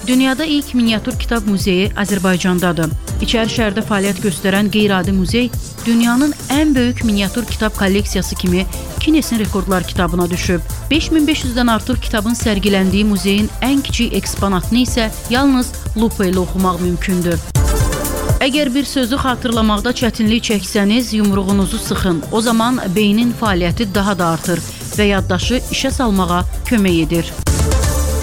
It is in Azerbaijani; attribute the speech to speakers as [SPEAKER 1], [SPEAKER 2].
[SPEAKER 1] Dünyada ilk miniatür kitab muzeyi Azərbaycandadır. İçəri şəhərdə fəaliyyət göstərən qeyri-adi muzey dünyanın ən böyük miniatür kitab kolleksiyası kimi Kinnesin rekordlar kitabına düşüb. 5500-dən artıq kitabın sərgiləndiyi muzeyin ən kiçik eksponatını isə yalnız lupa ilə oxumaq mümkündür. Əgər bir sözü xatırlamaqda çətinlik çəksəniz, yumruğunuzu sıxın. O zaman beynin fəaliyyəti daha da artır və yaddaşı işə salmağa kömək edir.